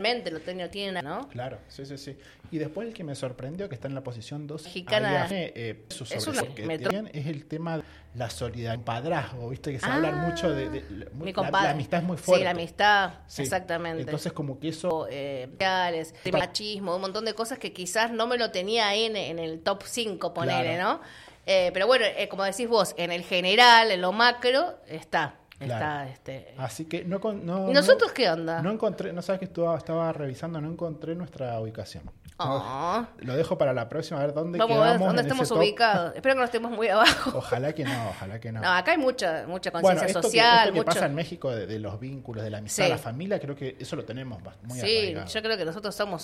mente lo tiene, ¿no? Claro, sí. Y después el que me sorprendió, que está en la posición 2, Mexicana. Es el tema de la solidaridad, el padrazgo, viste que se habla mucho de la amistad es muy fuerte. Sí, la amistad, sí. Exactamente. Entonces como que eso... machismo, un montón de cosas que quizás no me lo tenía ahí en el top 5, ponele, claro. ¿no? Pero bueno, como decís vos, en el general, en lo macro, está. Claro. Así que ¿Y nosotros qué onda? No encontré, no sabes que estaba revisando, no encontré nuestra ubicación. Oh. Lo dejo para la próxima, a ver dónde Vamos quedamos. A ver dónde estamos ubicados. Espero que no estemos muy abajo. Ojalá que no. No, acá hay mucha conciencia social. Esto que pasa en México de los vínculos, de la amistad, la familia, creo que eso lo tenemos muy arraigado. Yo creo que nosotros somos